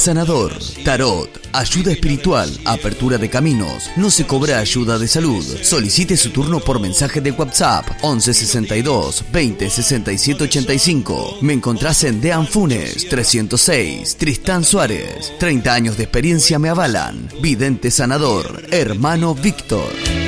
sanador, tarot, ayuda espiritual, apertura de caminos. No se cobra ayuda de salud. Solicite su turno por mensaje de WhatsApp 11 62 20 67 85. Me encontrás en Dean Funes 306, Tristán Suárez. 30 años de experiencia me avalan. Vidente sanador, hermano Víctor.